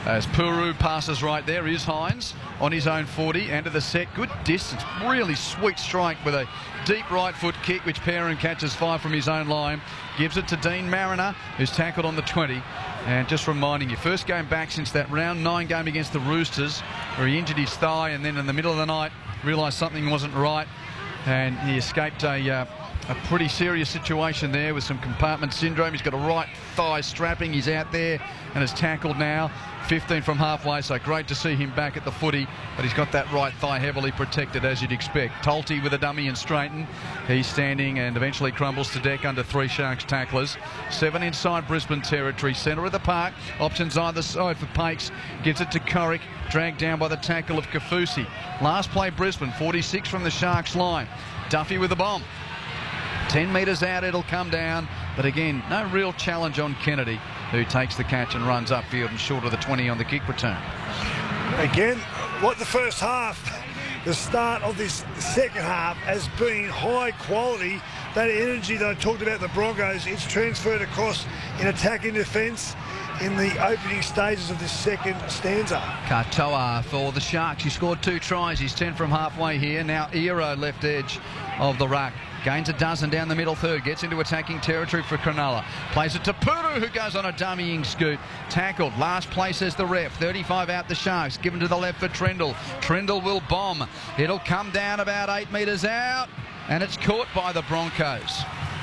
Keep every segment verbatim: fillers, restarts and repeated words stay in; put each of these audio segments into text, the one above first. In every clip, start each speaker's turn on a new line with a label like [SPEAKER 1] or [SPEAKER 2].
[SPEAKER 1] As Puru passes right there is Hines on his own forty, end of the set. Good distance, really sweet strike with a deep right foot kick, which Perrin catches five from his own line. Gives it to Dean Mariner, who's tackled on the twenty. And just reminding you, first game back since that round nine game against the Roosters, where he injured his thigh and then in the middle of the night realised something wasn't right, and he escaped a uh, a pretty serious situation there with some compartment syndrome. He's got a right thigh strapping. He's out there and is tackled now. fifteen from halfway, so great to see him back at the footy, but he's got that right thigh heavily protected, as you'd expect. Tolte with a dummy and straighten. He's standing and eventually crumbles to deck under three Sharks tacklers. Seven inside Brisbane territory, centre of the park. Options either side for Pakes. Gives it to Corrick, dragged down by the tackle of Kafusi. Last play Brisbane, forty-six from the Sharks line. Duffy with the bomb. ten metres out, it'll come down, but again, no real challenge on Kennedy, who takes the catch and runs upfield and short of the twenty on the kick return.
[SPEAKER 2] Again, like the first half, the start of this second half has been high quality. That energy that I talked about the Broncos, it's transferred across in attack and defence in the opening stages of this second stanza.
[SPEAKER 1] Katoa for the Sharks. He scored two tries. He's ten from halfway here. Now Ero left edge of the ruck. Gains a dozen down the middle third. Gets into attacking territory for Cronulla. Plays it to Puru, who goes on a dummying scoot. Tackled. Last place as the ref. thirty-five out the Sharks. Given to the left for Trendle. Trendle will bomb. It'll come down about eight metres out. And it's caught by the Broncos.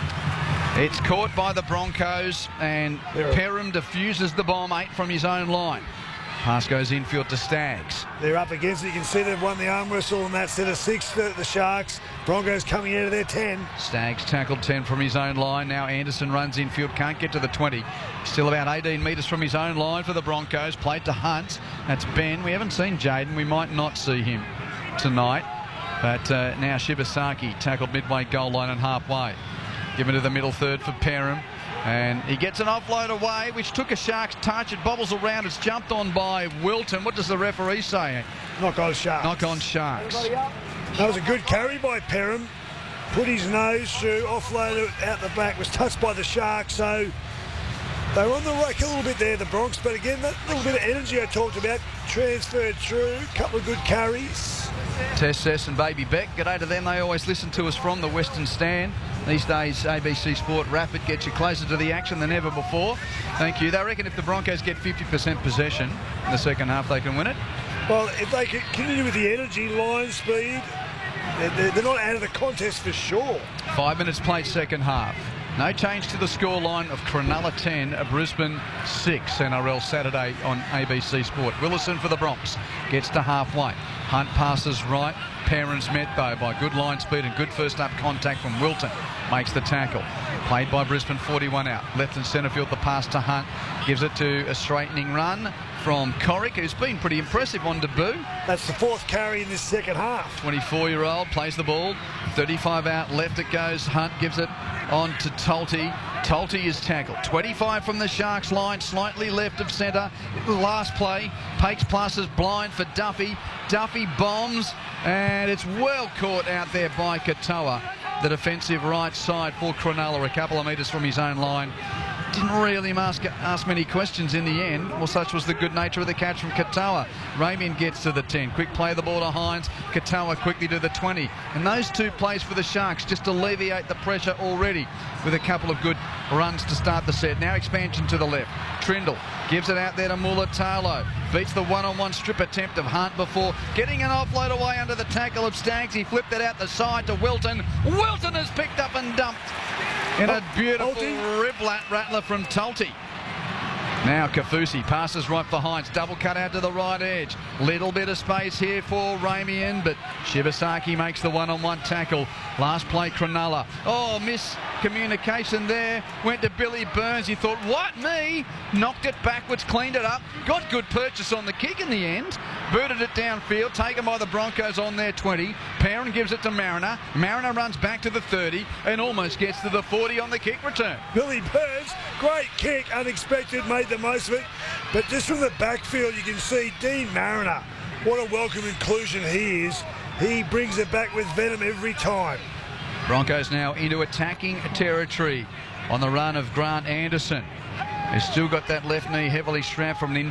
[SPEAKER 1] It's caught by the Broncos. And Perham diffuses the bomb eight from his own line. Pass goes infield to Staggs.
[SPEAKER 2] They're up against it. You can see they've won the arm wrestle on that set of six for the Sharks. Broncos coming out of their ten.
[SPEAKER 1] Staggs tackled ten from his own line. Now Anderson runs infield, can't get to the twenty. Still about eighteen metres from his own line for the Broncos. Played to Hunt. That's Ben. We haven't seen Jaden. We might not see him tonight. But uh, now Shibasaki tackled midway goal line and halfway. Given to the middle third for Perham. And he gets an offload away, which took a Sharks touch. It bobbles around. It's jumped on by Wilton. What does the referee say?
[SPEAKER 2] Knock on Sharks.
[SPEAKER 1] Knock on Sharks.
[SPEAKER 2] That was a good carry by Perham. Put his nose through, offloaded out the back, was touched by the Sharks. So they were on the rack a little bit there, the Bronx. But again, that little bit of energy I talked about transferred through. A couple of good carries.
[SPEAKER 1] Tess Sess and Baby Beck, g'day to them. They always listen to us from the Western Stand. These days, A B C Sport Rapid gets you closer to the action than ever before. Thank you. They reckon if the Broncos get fifty percent possession in the second half, they can win it.
[SPEAKER 2] Well, if they continue with the energy, line speed, they're, they're not out of the contest for sure.
[SPEAKER 1] Five minutes played second half. No change to the scoreline of Cronulla ten, Brisbane six, N R L Saturday on A B C Sport. Willison for the Bronx gets to halfway. Hunt passes right. Perrin's met though by good line speed and good first up contact from Wilton. Makes the tackle. Played by Brisbane, forty-one out. Left and centre field, the pass to Hunt. Gives it to a straightening run from Corrick, who's been pretty impressive on debut.
[SPEAKER 2] That's the fourth carry in this second half.
[SPEAKER 1] twenty-four-year-old plays the ball. thirty-five out, left it goes. Hunt gives it on to Tolte. Tolte is tackled. twenty-five from the Sharks line, slightly left of centre. The last play, Pakes passes blind for Duffy. Duffy bombs, and it's well caught out there by Katoa. The defensive right side for Cronulla, a couple of metres from his own line. Didn't really ask, ask many questions in the end. Well, such was the good nature of the catch from Katoa. Ramian gets to the ten. Quick play the ball to Hines. Katoa quickly to the twenty. And those two plays for the Sharks just alleviate the pressure already with a couple of good runs to start the set. Now expansion to the left. Trindle gives it out there to Mulatalo. Beats the one-on-one strip attempt of Hunt before getting an offload away under the tackle of Staggs. He flipped it out the side to Wilton. Wilton is picked up and dumped in a beautiful rib rattler from Tolte. Now Kafusi passes right for Hines. Double cut out to the right edge. Little bit of space here for Ramian, but Shibasaki makes the one-on-one tackle. Last play, Cronulla. Oh, miscommunication there. Went to Billy Burns. He thought, what, me? Knocked it backwards, cleaned it up. Got good purchase on the kick in the end. Booted it downfield, taken by the Broncos on their twenty. Perrin gives it to Mariner. Mariner runs back to the thirty and almost gets to the forty on the kick return.
[SPEAKER 2] Billy Burns, great kick, unexpected, made the most of it. But just from the backfield, you can see Dean Mariner. What a welcome inclusion he is. He brings it back with venom every time.
[SPEAKER 1] Broncos now into attacking territory on the run of Grant Anderson. He's still got that left knee heavily strapped from an inside.